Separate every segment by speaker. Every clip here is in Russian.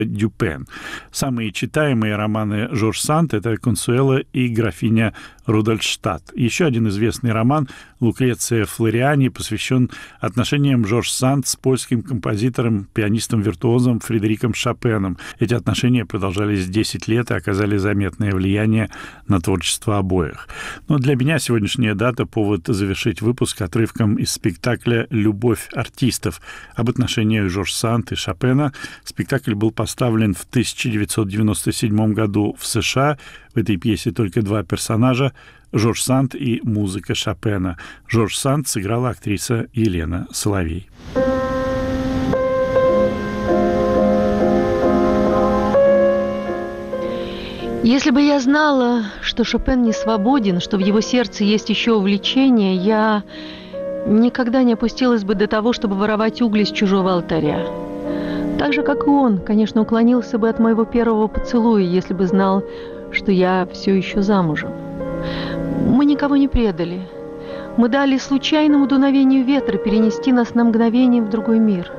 Speaker 1: Дюпен. Самые читаемые романы Жорж Санд — это «Консуэла» и «Графиня Рудольфштадт». Еще один известный роман «Лукреция Флориани» посвящен отношениям Жорж Санд с польским композитором, пианистом-виртуозом Фредериком Шопеном. Эти отношения продолжались 10 лет и оказали заметное влияние на творчество обоих. Но для меня сегодняшняя дата — повод завершить выпуск отрывком из спектакля «Любовь артистов» об отношениях Жорж Санд и Шопена. Спектакль был поставлен в 1997 году в США. В этой пьесе только два персонажа — Жорж Санд и музыка Шопена. Жорж Санд сыграла актриса Елена Соловей.
Speaker 2: Если бы я знала, что Шопен не свободен, что в его сердце есть еще увлечение, я никогда не опустилась бы до того, чтобы воровать угли с чужого алтаря. Так же, как и он, конечно, уклонился бы от моего первого поцелуя, если бы знал, что я все еще замужем. Мы никого не предали. Мы дали случайному дуновению ветра перенести нас на мгновение в другой мир.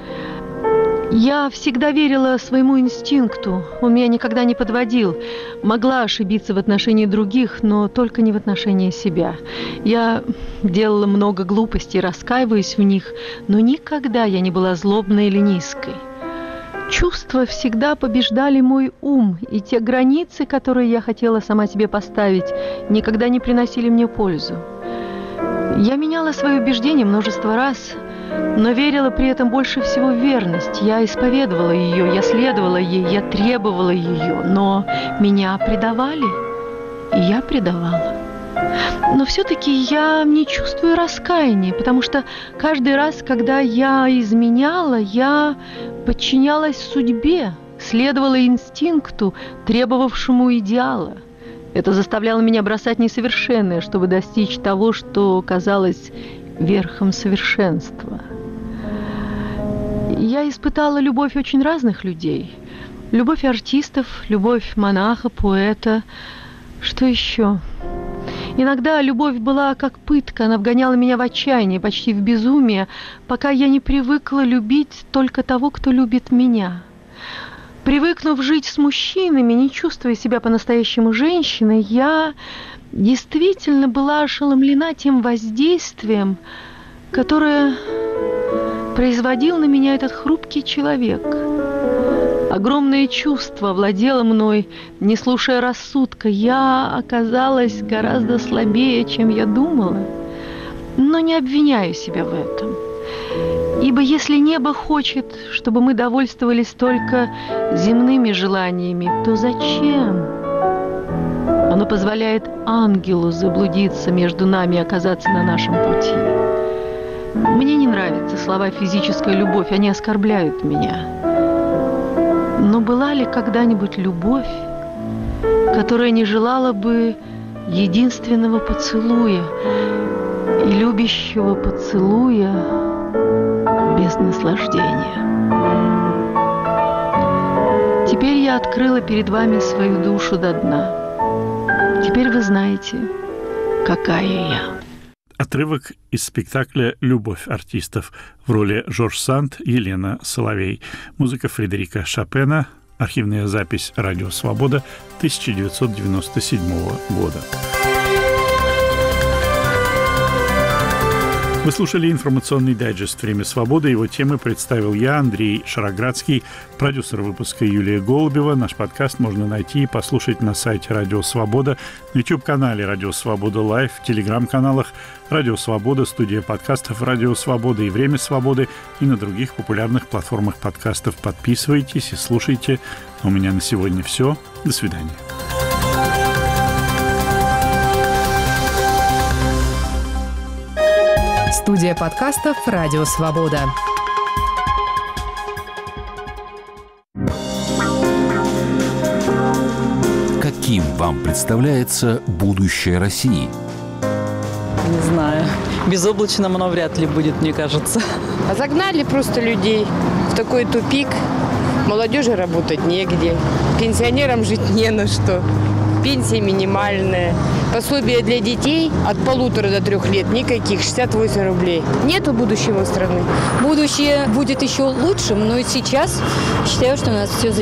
Speaker 2: Я всегда верила своему инстинкту. Он меня никогда не подводил. Могла ошибиться в отношении других, но только не в отношении себя. Я делала много глупостей, раскаиваюсь в них, но никогда я не была злобной или низкой. Чувства всегда побеждали мой ум, и те границы, которые я хотела сама себе поставить, никогда не приносили мне пользу. Я меняла свои убеждения множество раз, но верила при этом больше всего в верность. Я исповедовала ее, я следовала ей, я требовала ее, но меня предавали, и я предавала. Но все-таки я не чувствую раскаяния, потому что каждый раз, когда я изменяла, я подчинялась судьбе, следовала инстинкту, требовавшему идеала. Это заставляло меня бросать несовершенное, чтобы достичь того, что казалось верхом совершенства. Я испытала любовь очень разных людей. Любовь артистов, любовь монаха, поэта. Что еще? Иногда любовь была как пытка, она вгоняла меня в отчаяние, почти в безумие, пока я не привыкла любить только того, кто любит меня. Привыкнув жить с мужчинами, не чувствуя себя по-настоящему женщиной, я действительно была ошеломлена тем воздействием, которое производил на меня этот хрупкий человек. Огромное чувство владело мной, не слушая рассудка. Я оказалась гораздо слабее, чем я думала, но не обвиняю себя в этом. Ибо если небо хочет, чтобы мы довольствовались только земными желаниями, то зачем? Оно позволяет ангелу заблудиться между нами и оказаться на нашем пути. Мне не нравятся слова «физическая любовь», они оскорбляют меня. Но была ли когда-нибудь любовь, которая не желала бы единственного поцелуя и любящего поцелуя без наслаждения? Теперь я открыла перед вами свою душу до дна. Теперь вы знаете, какая я.
Speaker 1: Отрывок из спектакля «Любовь артистов». В роли Жорж Санд Елена Соловей. Музыка Фредерика Шопена. Архивная запись «Радио Свобода» 1997 года. Вы слушали информационный дайджест «Время свободы». Его темы представил я, Андрей Шароградский, продюсер выпуска Юлия Голубева. Наш подкаст можно найти и послушать на сайте «Радио Свобода», на YouTube-канале «Радио Свобода Лайв», в телеграм-каналах «Радио Свобода», студия подкастов «Радио Свобода» и «Время свободы» и на других популярных платформах подкастов. Подписывайтесь и слушайте. У меня на сегодня все. До свидания.
Speaker 3: Студия подкастов «Радио Свобода».
Speaker 4: Каким вам представляется будущее России?
Speaker 5: Не знаю. Безоблачным оно вряд ли будет, мне кажется.
Speaker 6: А загнали просто людей в такой тупик. Молодежи работать негде. Пенсионерам жить не на что. пенсия минимальная. Пособие для детей от 1,5 до 3 лет никаких, 68 рублей. Нету будущего страны.
Speaker 7: Будущее будет еще лучшим, но и сейчас считаю, что у нас все